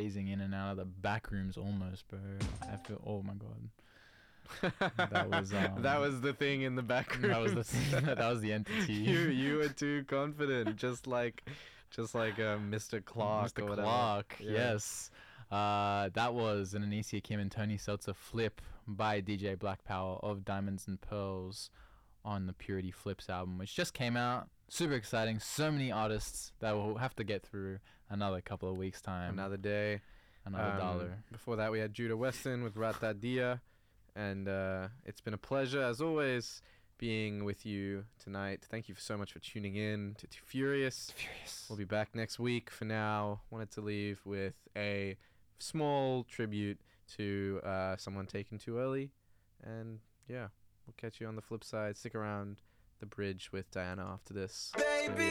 phasing in and out of the back rooms almost, bro. I feel, oh my god. That was the thing in the back room. That was the thing. That was the entity. You were too confident, just like Mr. Clark. Mr. Or whatever. Clark, Yeah. yes. That was an Anicia Kim and Tony Seltzer flip by DJ Black Power of Diamonds and Pearls on the Purity Flips album, which just came out. Super exciting. So many artists that we'll have to get through another couple of weeks' time. Another day. Another dollar. Before that, we had Judah Weston with Rata Dia. And it's been a pleasure, as always, being with you tonight. Thank you so much for tuning in to Too Furious. We'll be back next week. For now, wanted to leave with a small tribute to someone taken too early. And yeah, we'll catch you on the flip side. Stick around. The Bridge with Diana after this. Baby,